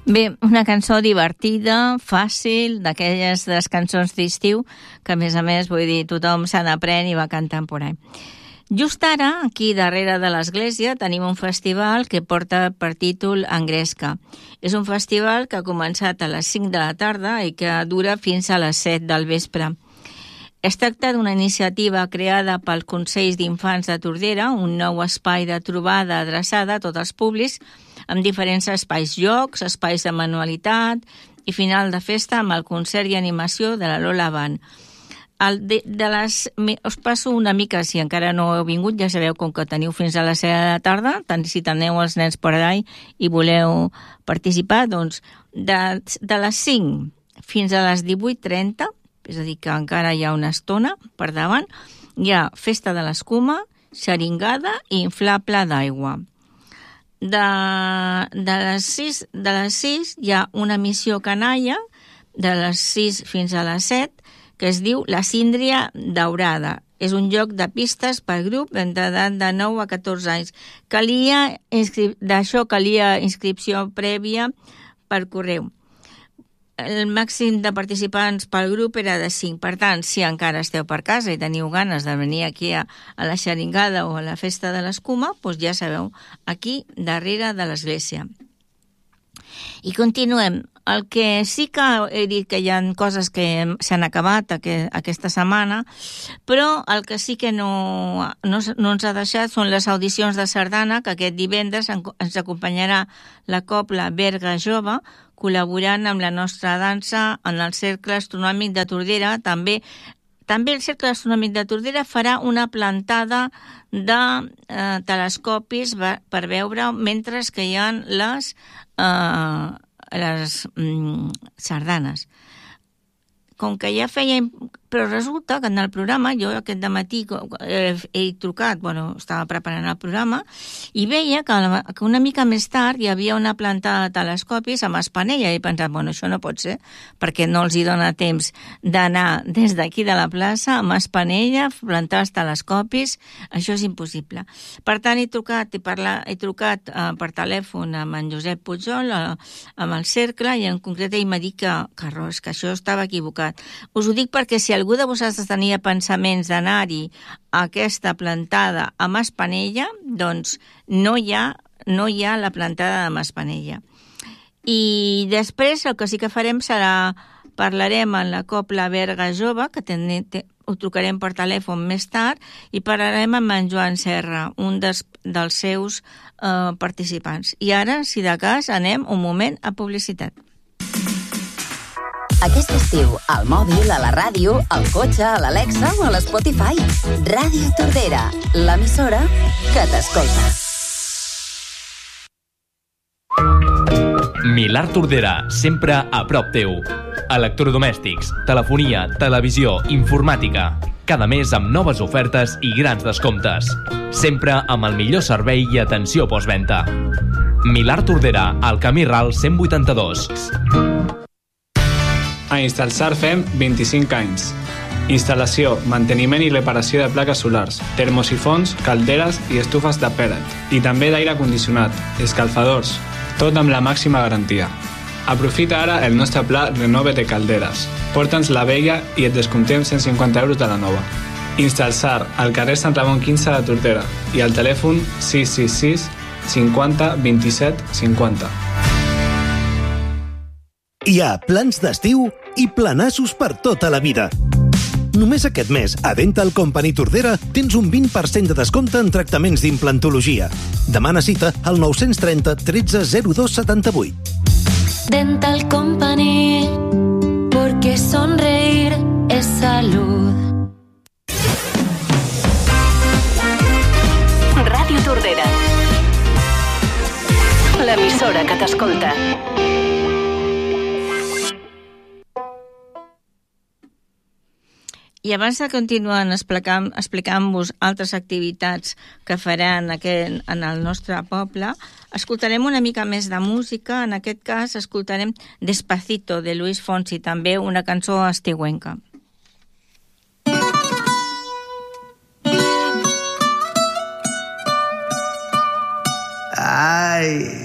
Bé, una cançó divertida, fàcil, d'aquelles de les cançons d'estiu, que a més, vull dir, tothom se n'aprèn i va cantant por ahí. Just ara, aquí darrere de l'església, tenim un festival que porta per títol Engresca. És un festival que ha començat a les 5 de la tarda i que dura fins a les 7 del vespre. Es tracta d'una iniciativa creada pel Consell d'Infants de Tordera, un nou espai de trobada adreçada a tots els públics, amb diferents espais jocs, espais de manualitat i final de festa amb el concert i animació de la Lola Band. Us passo una mica, si encara no heu vingut, ja sabeu, com que teniu fins a les 7 de la tarda, tant si teniu els nens per allà i voleu participar, doncs de les 5 fins a les 18:30, és a dir, que encara hi ha una estona per davant, hi ha festa de l'escuma, xeringada i inflable d'aigua. De les 6 hi ha una missió canalla, de les 6 fins a les 7, que es diu La Síndria Daurada. És un joc de pistes per grup entre edat de 9 a 14 anys. Calia inscripció prèvia per correu. El màxim de participants pel grup era de 5. Per tant, si encara esteu per casa i teniu ganes de venir aquí a la xeringada o a la festa de l'escuma, doncs ja sabeu, aquí darrere de l'església. I continuem. El que sí que he dit que hi ha coses que s'han acabat aquesta setmana, però el que sí que no ens ha deixat són les audicions de sardana, que aquest divendres ens acompanyarà la cobla Berga Jove, col·laborant amb la nostra dansa en el Cercle Astronòmic de Tordera. També el Cercle Astronòmic de Tordera farà una plantada de telescopis per veure mentre que hi ha les sardanes. Com que ja feia... Però resulta que en el programa, jo aquest dematí he trucat, estava preparant el programa, i veia que una mica més tard hi havia una plantada de telescopis amb Espanella, i he pensat, això no pot ser, perquè no els hi dona temps d'anar des d'aquí de la plaça amb Espanella, plantar els telescopis, això és impossible. Per tant, he trucat per telèfon amb en Josep Pujol, amb el Cercle, i en concret ell m'ha dit que això estava equivocat. Us ho dic perquè si algú de vosaltres tenia pensaments d'anar-hi a aquesta plantada amb Espanella, doncs no hi ha la plantada amb Espanella. I després el que sí que farem serà, parlarem amb la cobla Berga Jove, que ho trucarem per telèfon més tard, i parlarem amb en Joan Serra, un dels seus participants. I ara, si de cas, anem un moment a publicitat. Aquest estiu, al mòbil, a la ràdio, al cotxe, a l'Alexa o a l'Spotify. Ràdio Tordera, l'emissora que t'escolta. Milà Tordera, sempre a prop teu. Electrodomèstics, telefonia, televisió, informàtica. Cada mes amb noves ofertes i grans descomptes. Sempre amb el millor servei i atenció postventa. Milà Tordera, al camí Ral 182. A Instalsar fem 25 anys. Instal·lació, manteniment i reparació de plaques solars, termosifons, calderes i estufes de pellet. I també d'aire condicionat, escalfadors, tot amb la màxima garantia. Aprofita ara el nostre pla Renove de calderes. Porta'ns la vella i et descomptem 150 euros de la nova. Instalsar, al carrer Sant Ramon 15 de Tordera i al telèfon 666 50 27 50. Hi ha plans d'estiu i planassos per tota la vida. Només aquest mes, a Dental Company Tordera, tens un 20% de descompte en tractaments d'implantologia. Demana cita al 930 13 02 78. Dental Company, porque sonreír es salud. Ràdio Tordera, l'emissora que t'escolta. I abans de continuar explicant-vos altres activitats que faran en el nostre poble, escoltarem una mica més de música. En aquest cas escoltarem Despacito, de Luis Fonsi, també una cançó estiuenca. Ay,